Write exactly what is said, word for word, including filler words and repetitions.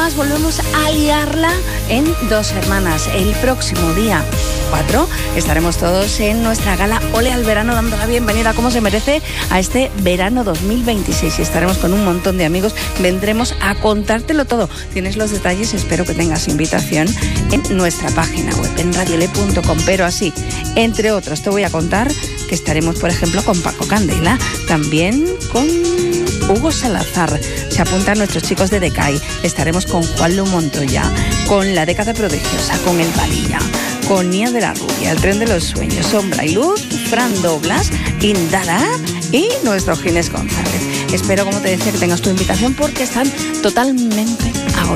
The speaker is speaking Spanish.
además volvemos a liarla en Dos Hermanas. El próximo día cuatro estaremos todos en nuestra gala Ole al Verano, dando la bienvenida como se merece a este verano dos mil veintiséis, y estaremos con un montón de amigos. Vendremos a contártelo todo. Tienes los detalles, espero que tengas invitación en nuestra página web, en radiole punto com. Pero así, entre otros, te voy a contar que estaremos, por ejemplo, con Paco Candela, también con Hugo Salazar, se apuntan nuestros chicos de Decay, estaremos con Juanlu Montoya, con La Década Prodigiosa, con El Palilla, con Nia de la Rubia, El Tren de los Sueños, Sombra y Luz, Fran Doblas, Indara y nuestro Ginés González. Espero, como te decía, que tengas tu invitación porque están totalmente